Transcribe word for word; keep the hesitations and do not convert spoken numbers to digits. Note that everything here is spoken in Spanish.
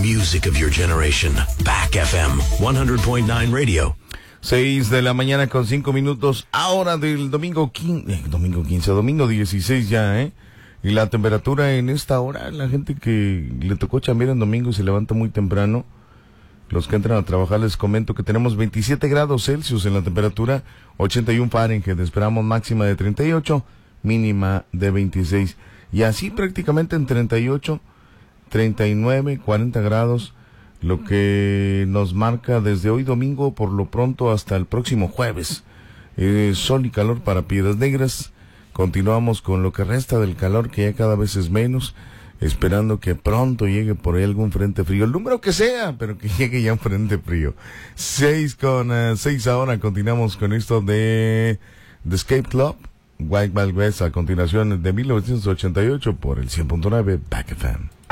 music of your generation. Back F M, one hundred point nine Radio. Seis de la mañana con cinco minutos, ahora del domingo quince, eh, domingo quince, domingo dieciséis ya, ¿eh? Y la temperatura en esta hora, la gente que le tocó chambear en domingo y se levanta muy temprano, los que entran a trabajar les comento que tenemos veintisiete grados Celsius en la temperatura, ochenta y uno Fahrenheit, esperamos máxima de treinta y ocho, mínima de veintiséis. Y así prácticamente en treinta y ocho, treinta y nueve, cuarenta grados, lo que nos marca desde hoy domingo por lo pronto hasta el próximo jueves. Eh, sol y calor para Piedras Negras. Continuamos con lo que resta del calor, que ya cada vez es menos, esperando que pronto llegue por ahí algún frente frío, el número que sea, pero que llegue ya un frente frío. Seis con uh, seis ahora, continuamos con esto de The Escape Club, White Wild West, a continuación de mil novecientos ochenta y ocho por el cien punto nueve Back F M.